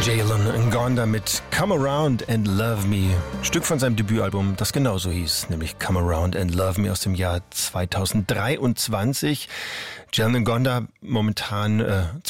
Jalen Ngonda mit Come Around and Love Me. Stück von seinem Debütalbum, das genauso hieß, nämlich Come Around and Love Me aus dem Jahr 2023. Jalen Ngonda, momentan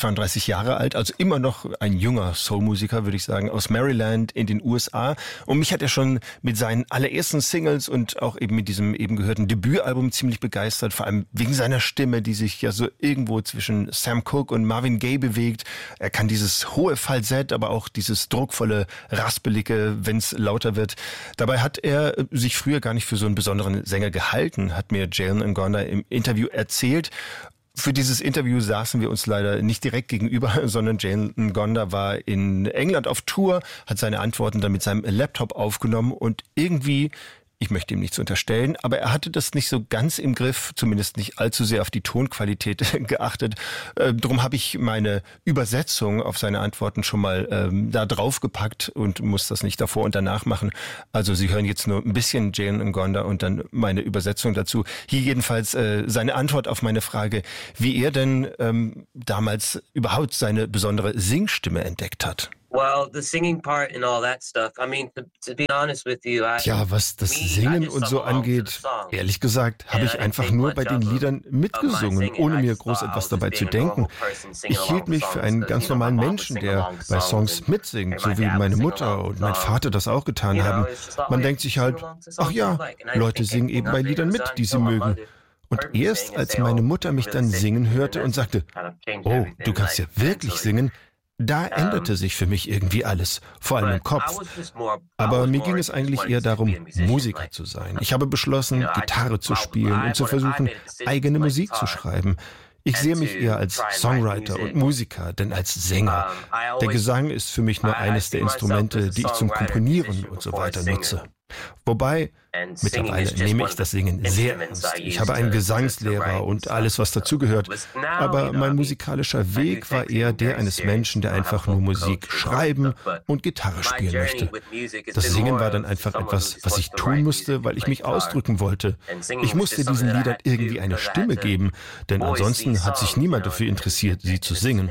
32 Jahre alt, also immer noch ein junger Soulmusiker, würde ich sagen, aus Maryland in den USA. Und mich hat er schon mit seinen allerersten Singles und auch eben mit diesem eben gehörten Debütalbum ziemlich begeistert, vor allem wegen seiner Stimme, die sich ja so irgendwo zwischen Sam Cooke und Marvin Gaye bewegt. Er kann dieses hohe Falsett, aber auch dieses druckvolle, raspelige, wenn es lauter wird. Dabei hat er sich früher gar nicht für so einen besonderen Sänger gehalten, hat mir Jalen Ngonda im Interview erzählt. Für dieses Interview saßen wir uns leider nicht direkt gegenüber, sondern Jalen Ngonda war in England auf Tour, hat seine Antworten dann mit seinem Laptop aufgenommen und irgendwie, ich möchte ihm nichts unterstellen, aber er hatte das nicht so ganz im Griff, zumindest nicht allzu sehr auf die Tonqualität geachtet. Darum habe ich meine Übersetzung auf seine Antworten schon mal da draufgepackt und muss das nicht davor und danach machen. Also Sie hören jetzt nur ein bisschen Jalen Ngonda und dann meine Übersetzung dazu. Hier jedenfalls seine Antwort auf meine Frage, wie er denn damals überhaupt seine besondere Singstimme entdeckt hat. Well, the singing part and all that stuff. I mean, to be honest with you, Tja, was das Singen und so angeht, ehrlich gesagt, habe ich einfach nur bei den Liedern mitgesungen, ohne mir groß etwas dabei zu denken. Ich hielt mich für einen ganz normalen Menschen, der bei Songs mitsingt, so wie meine Mutter und mein Vater das auch getan haben. Man denkt sich halt, ach ja, Leute singen eben bei Liedern mit, die sie mögen. Und erst als meine Mutter mich dann singen hörte und sagte, oh, du kannst ja wirklich singen, da änderte sich für mich irgendwie alles, vor allem im Kopf. Aber mir ging es eigentlich eher darum, Musiker zu sein. Ich habe beschlossen, Gitarre zu spielen und zu versuchen, eigene Musik zu schreiben. Ich sehe mich eher als Songwriter und Musiker, denn als Sänger. Der Gesang ist für mich nur eines der Instrumente, die ich zum Komponieren und so weiter nutze. Wobei, mittlerweile nehme ich das Singen sehr ernst. Ich habe einen Gesangslehrer und alles, was dazugehört. Aber mein musikalischer Weg war eher der eines Menschen, der einfach nur Musik schreiben und Gitarre spielen möchte. Das Singen war dann einfach etwas, was ich tun musste, weil ich mich ausdrücken wollte. Ich musste diesen Liedern irgendwie eine Stimme geben, denn ansonsten hat sich niemand dafür interessiert, sie zu singen.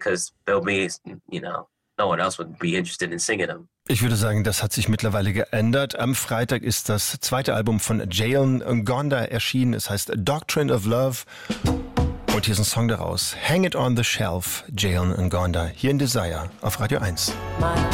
Ich würde sagen, das hat sich mittlerweile geändert. Am Freitag ist das zweite Album von Jalen Ngonda erschienen. Es heißt Doctrine of Love. Und hier ist ein Song daraus. Hang It on the Shelf, Jalen Ngonda. Hier in Desire auf Radio 1.